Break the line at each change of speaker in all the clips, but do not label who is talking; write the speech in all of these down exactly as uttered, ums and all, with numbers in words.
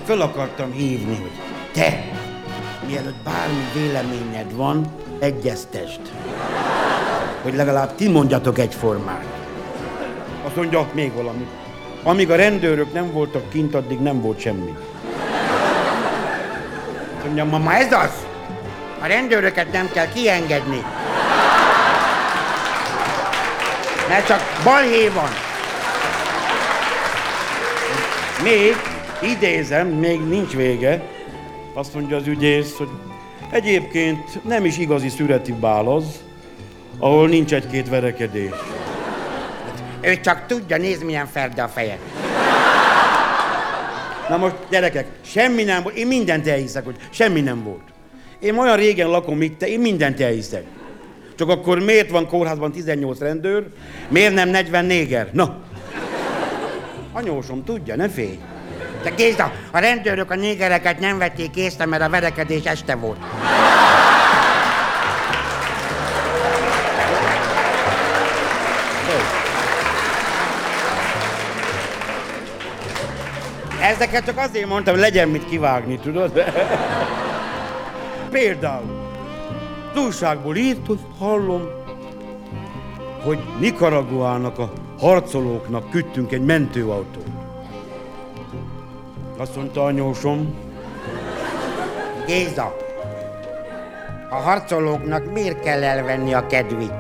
föl akartam hívni, hogy te, mielőtt bármi véleményed van, egyeztest. Hogy legalább ti mondjatok egyformát. Azt mondja, még valami. Amíg a rendőrök nem voltak kint, addig nem volt semmi. Azt mondja, mama, ez az! A rendőröket nem kell kiengedni. Mert csak balhé van. Még, idézem, még nincs vége. Azt mondja az ügyész, hogy egyébként nem is igazi szüreti bál az, ahol nincs egy-két verekedés. Ő csak tudja, nézd, milyen ferde a feje. Na most, gyerekek, semmi nem volt, én mindent elhiszek, hogy semmi nem volt. Én olyan régen lakom itt, én mindent elhiszek. Csak akkor miért van kórházban tizennyolc rendőr, miért nem negyven néger? Na, anyósom tudja, ne félj. De Géza, a rendőrök a négereket nem vették észre, mert a verekedés este volt. Ezeket csak azért mondtam, hogy legyen mit kivágni, tudod? Például, az újságból írt, hogy hallom, hogy Nicaraguának a harcolóknak küldtünk egy mentőautót. Azt mondta anyósom, Géza, a harcolóknak miért kell elvenni a kedvét?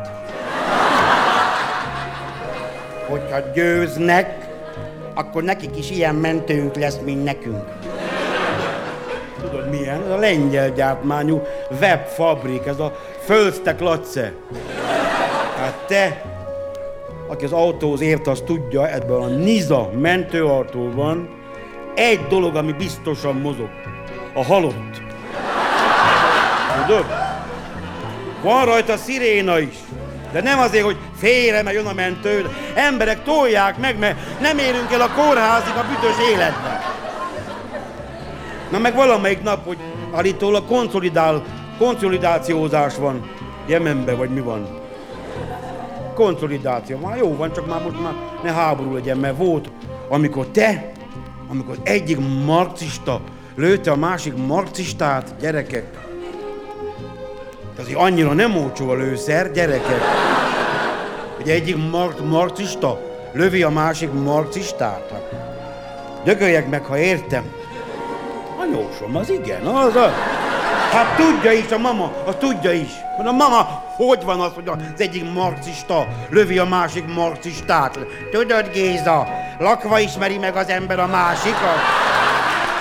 Hogyha győznek, akkor nekik is ilyen mentőnk lesz, mint nekünk. Tudod milyen? Ez a lengyel gyártmányú webfabrik, ez a Fölsztek Lace. Hát te, aki az autóhoz ért, az tudja, ebből a Niza mentőautóban egy dolog, ami biztosan mozog. A halott. Tudod? Van rajta sziréna is. De nem azért, hogy félre, mert jön a mentő, de emberek tolják meg, mert nem érünk el a kórházig a büdös életben. Na meg valamelyik nap, hogy állítólag konszolidál, konszolidációzás van Jemenben, vagy mi van? Konszolidáció. Már jó van, csak már most már ne háború legyen, mert volt, amikor te, amikor egyik marxista lőtte a másik marxistát, gyerekek. Azért annyira nem olcsó a lőszer, gyerekek. Hogy egyik mar- marxista lövi a másik marxistát. Dögöljek meg, ha értem. Anyósom, az igen, az a... Hát tudja is a mama, az tudja is. A mama, hogy van az, hogy az egyik marxista lövi a másik marxistát? Tudod, Géza, lakva ismeri meg az ember a másikat.